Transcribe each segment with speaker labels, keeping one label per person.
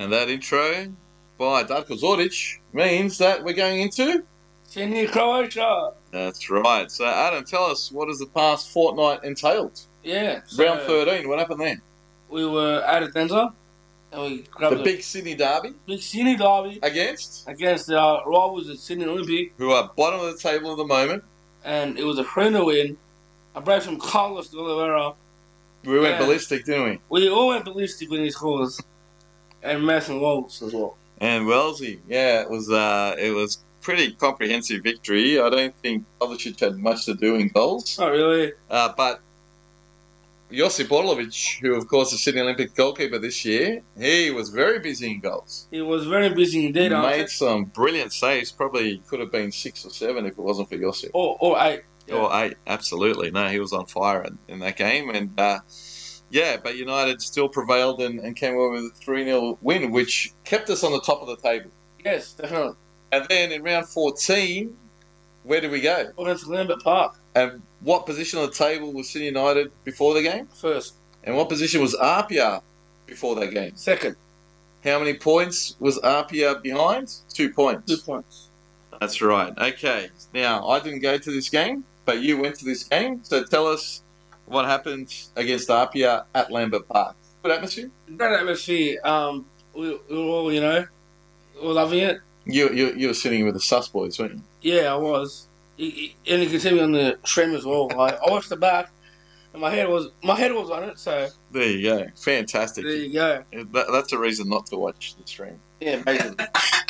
Speaker 1: And that intro by Darko Zordic means that we're going into...
Speaker 2: Sydney, Croatia.
Speaker 1: That's right. So, Adam, tell us, what has the past fortnight entailed?
Speaker 2: Yeah. So
Speaker 1: Round 13, what happened there?
Speaker 2: we were at Adenza and we grabbed
Speaker 1: The big Sydney derby
Speaker 2: big Sydney derby
Speaker 1: against
Speaker 2: against our rivals at Sydney Olympic,
Speaker 1: who are bottom of the table at the moment.
Speaker 2: and it was a 3-0 win. A break from Carlos de Oliveira.
Speaker 1: We went
Speaker 2: Yeah.
Speaker 1: ballistic, didn't we?
Speaker 2: We all went ballistic with his scores, and Mason Waltz as well.
Speaker 1: And Wellesley, yeah, it was pretty comprehensive victory. I don't think Kovacic had much to do in goals.
Speaker 2: Not really.
Speaker 1: But Josip Orlovic, who of course is Sydney Olympic goalkeeper this year, he was very busy in goals.
Speaker 2: He was very busy indeed.
Speaker 1: Made some brilliant saves. Probably could have been 6 or 7 if it wasn't for Josip.
Speaker 2: Or 8. Yeah.
Speaker 1: Or 8, absolutely. No, he was on fire in that game. And but United still prevailed and came away with a 3-0 win, which kept us on the top of the table.
Speaker 2: Yes, definitely.
Speaker 1: And then in round 14, where did we go?
Speaker 2: We went to Lambert Park
Speaker 1: And what position on the table was Sydney United before the game?
Speaker 2: first.
Speaker 1: And what position was Apia before that game?
Speaker 2: Second.
Speaker 1: How many points was Apia behind? 2 points.
Speaker 2: 2 points.
Speaker 1: That's right. Okay. Now, I didn't go to this game, but you went to this game. So tell us what happened against Apia at Lambert Park. Good atmosphere?
Speaker 2: Great atmosphere. We were all, we were loving it.
Speaker 1: You were sitting with the sus boys, weren't you?
Speaker 2: Yeah, I was. And you can see me on the stream as well. Like, I watched the back, and my head was on it. So
Speaker 1: There you go. Fantastic.
Speaker 2: there you go.
Speaker 1: That's a reason not to watch the stream.
Speaker 2: Yeah, basically.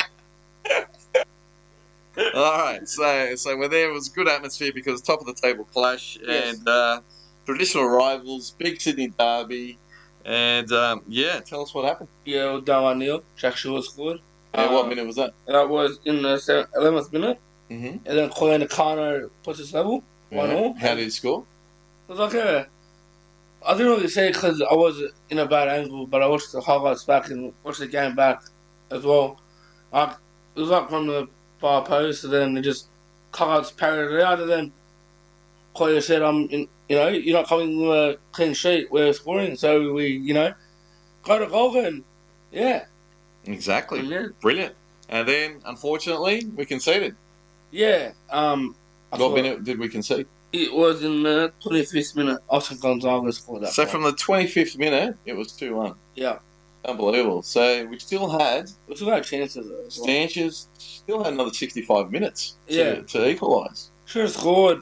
Speaker 1: All right, so we're there. It was a good atmosphere because top of the table clash
Speaker 2: Yes.
Speaker 1: and traditional rivals, big Sydney derby, and tell us what happened.
Speaker 2: Yeah, we done 1-0. Jack Shaw scored.
Speaker 1: And what minute was that?
Speaker 2: That was in the 11th minute,
Speaker 1: Mm-hmm.
Speaker 2: and then Colin Nakano puts us level 1-0.
Speaker 1: How did he score?
Speaker 2: It was like I didn't really see it because I was in a bad angle, but I watched the highlights back and watched the game back as well. Like, it was like from the far post, and then they just highlights parried it out, and then Collier said, you're not coming with a clean sheet, we're scoring, so we, got a goal, and yeah.
Speaker 1: Exactly.
Speaker 2: Yeah.
Speaker 1: Brilliant. And then, unfortunately, we conceded.
Speaker 2: Yeah.
Speaker 1: What minute did we concede?
Speaker 2: It was in the 25th minute. Austin Gonzalez scored that.
Speaker 1: So
Speaker 2: goal.
Speaker 1: from the 25th minute, it was 2-1.
Speaker 2: Yeah.
Speaker 1: Unbelievable. So we still had...
Speaker 2: We still had chances though. as well.
Speaker 1: Stanches still had another 65 minutes
Speaker 2: Yeah.
Speaker 1: to equalise.
Speaker 2: Should have scored.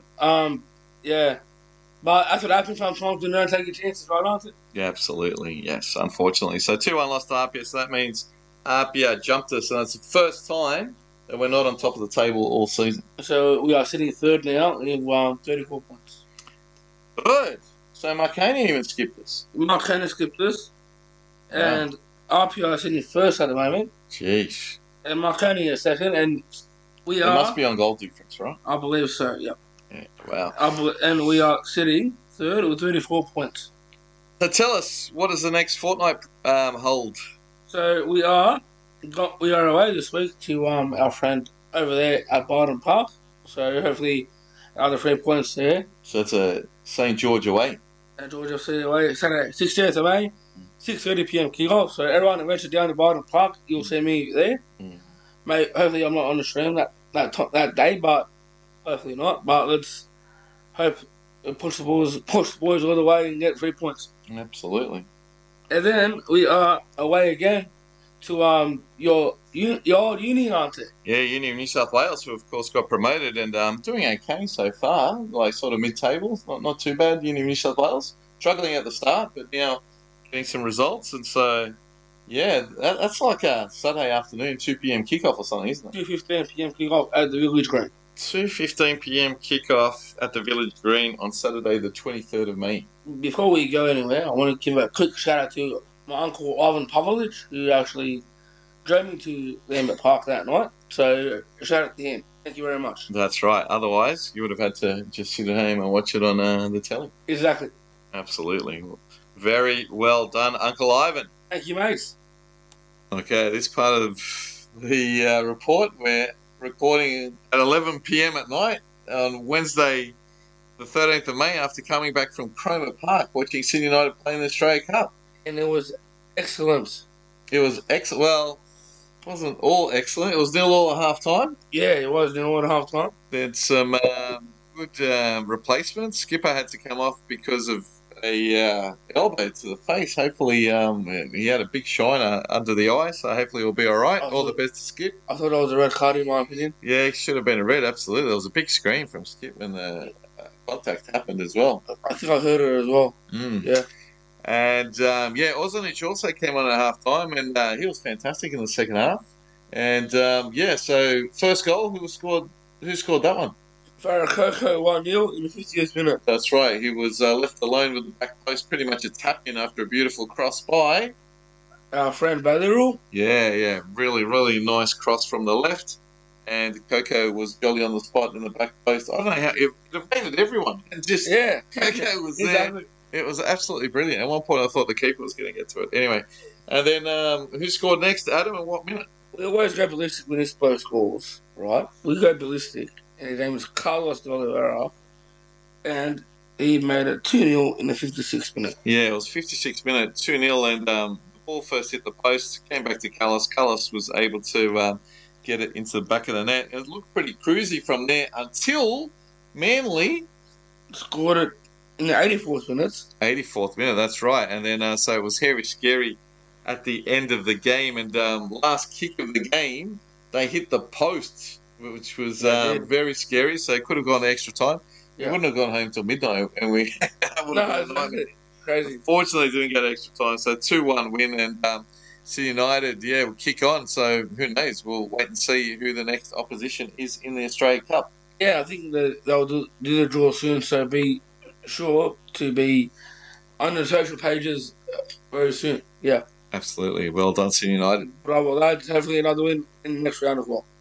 Speaker 2: Yeah. But that's what happens sometimes when you don't take your chances, right, aren't it?
Speaker 1: Yeah, absolutely. Yes, unfortunately. So 2-1 lost to Apia, so that means Apia jumped us, and it's the first time that we're not on top of the table all season.
Speaker 2: So we are sitting third now with 34 points.
Speaker 1: Good. So Marconi even skipped us.
Speaker 2: Mark Henry skipped us. And RPI are sitting first at the moment.
Speaker 1: Jeez.
Speaker 2: And Marconi is second. And we
Speaker 1: It
Speaker 2: are...
Speaker 1: must be on goal difference, right?
Speaker 2: I believe so, yeah.
Speaker 1: Yeah. Wow.
Speaker 2: And we are sitting third with 34 points.
Speaker 1: So tell us, what does the next fortnight hold?
Speaker 2: So we are away this week to our friend over there at Barton Park. So hopefully other 3 points there.
Speaker 1: So it's a St. George away.
Speaker 2: At Georgia City away Saturday, 16th of May, 6:30 p.m. kickoff. So everyone that ventured down to Barton Park, you'll see me there. Mate, hopefully I'm not on the stream that day, but hopefully not. But let's hope and push the boys all the way and get 3 points.
Speaker 1: Absolutely.
Speaker 2: And then we are away again to your old uni, aren't it?
Speaker 1: Yeah, Uni of New South Wales, who of course got promoted and doing okay so far, like sort of mid-table, not too bad. Uni of New South Wales, struggling at the start, but now getting some results, and so yeah, that's like a Saturday afternoon, 2 p.m. kickoff or something, isn't it?
Speaker 2: 2:15 p.m. kickoff at the Village Green.
Speaker 1: 2:15 p.m. kickoff at the Village Green on Saturday, the 23rd of May.
Speaker 2: Before we go anywhere, I want to give a quick shout out to my uncle Ivan Pavlovich, who actually drove me to Lambert Park that night. So shout out to him. Thank you very much.
Speaker 1: That's right. Otherwise, you would have had to just sit at home and watch it on the telly.
Speaker 2: Exactly.
Speaker 1: Absolutely. Very well done, Uncle Ivan.
Speaker 2: Thank you, mates.
Speaker 1: Okay, this part of the report, we're recording at 11 p.m. at night on Wednesday, the 13th of May, after coming back from Cromer Park, watching Sydney United play in the Australia Cup.
Speaker 2: And it was excellent.
Speaker 1: It was excellent. Well, it wasn't all excellent. It was 0-0 at half time.
Speaker 2: Yeah, it was in one half time.
Speaker 1: Then some good replacements. Skipper had to come off because of a elbow to the face. Hopefully, he had a big shiner under the eye, so hopefully he'll be all right. All the best to Skip.
Speaker 2: I thought that was a red card in my opinion.
Speaker 1: Yeah, it should have been a red. Absolutely, there was a big scream from Skip when the contact happened as well.
Speaker 2: I think I heard it as well. Yeah.
Speaker 1: And Ozanic also came on at half time, and he was fantastic in the second half. And so first goal, who scored that one?
Speaker 2: Farah Coco 1-0 in the 50th minute.
Speaker 1: That's right. He was left alone with the back post, pretty much a tap in after a beautiful cross by
Speaker 2: our friend Badiru.
Speaker 1: Yeah. Really, really nice cross from the left. And Coco was jolly on the spot in the back post. I don't know how it evaded everyone. And just Coco was there. It was absolutely brilliant. At one point, I thought the keeper was going to get to it. Anyway, and then who scored next? Adam, and what minute?
Speaker 2: We always go ballistic when this bloke scores, right? We go ballistic. And his name is Carlos de Oliveira. And he made it 2-0 in the 56th minute.
Speaker 1: Yeah, it was 56th minute, 2-0. And the ball first hit the post, came back to Carlos. Carlos was able to get it into the back of the net. It looked pretty cruisy from there until Manly
Speaker 2: scored it in the 84th minute.
Speaker 1: 84th minute, that's right. And then so it was hairy scary at the end of the game. And last kick of the game, they hit the post, which was very scary. So it could have gone to extra time. We wouldn't have gone home till midnight, and we would have been
Speaker 2: crazy.
Speaker 1: Fortunately, didn't get extra time. So 2-1 win, and Sydney United, will kick on. So who knows? We'll wait and see who the next opposition is in the Australia Cup.
Speaker 2: Yeah, I think that they'll do the draw soon. So be sure to be on the social pages very soon. Yeah.
Speaker 1: Absolutely. Well done, Sydney United.
Speaker 2: Bravo, lads. Hopefully another win in the next round as well.